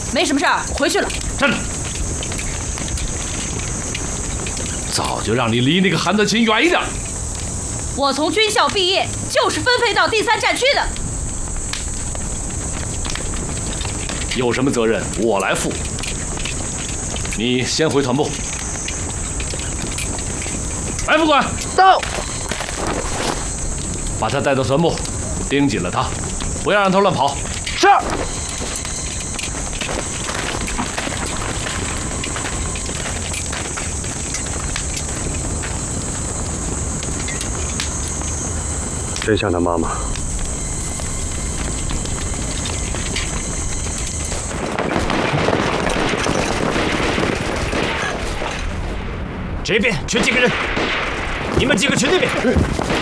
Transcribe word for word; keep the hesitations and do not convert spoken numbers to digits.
没什么事儿，回去了。 站住！早就让你离那个韩德勤远一点。 我从军校毕业，就是分配到第三战区的。 有什么责任我来负。你先回团部。白副官， 到。 把他带到团部，盯紧了他，不要让他乱跑。 是。 真像他妈妈。 这边缺几个人，你们几个去那边。